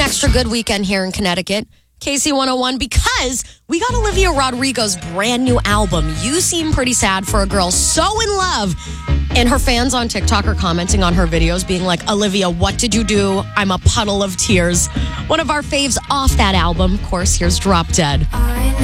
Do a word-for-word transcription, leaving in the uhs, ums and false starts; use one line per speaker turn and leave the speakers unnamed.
extra good weekend here in Connecticut. K C one oh one, because we got Olivia Rodrigo's brand new album, You Seem Pretty Sad for a Girl So in Love. And her fans on TikTok are commenting on her videos being like, Olivia, what did you do? I'm a puddle of tears. One of our faves off that album, of course, here's Drop Dead.